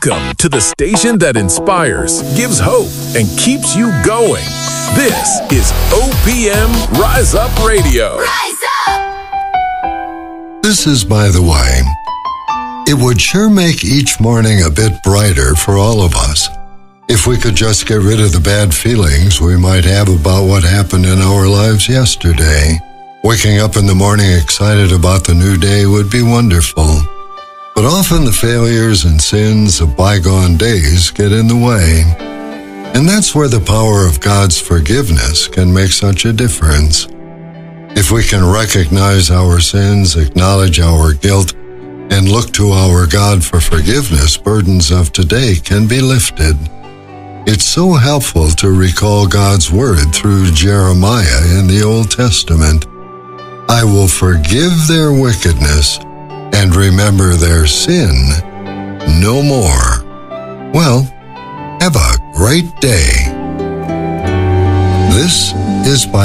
Welcome to the station that inspires, gives hope, and keeps you going. This is OPM Rise Up Radio. Rise up! This is By the Way. It would sure make each morning a bit brighter for all of us if we could just get rid of the bad feelings we might have about what happened in our lives yesterday. Waking up in the morning excited about the new day would be wonderful. But often the failures and sins of bygone days get in the way. And that's where the power of God's forgiveness can make such a difference. If we can recognize our sins, acknowledge our guilt, and look to our God for forgiveness, burdens of today can be lifted. It's so helpful to recall God's word through Jeremiah in the Old Testament. I will forgive their wickedness and remember their sin no more. Well, have a great day. This is By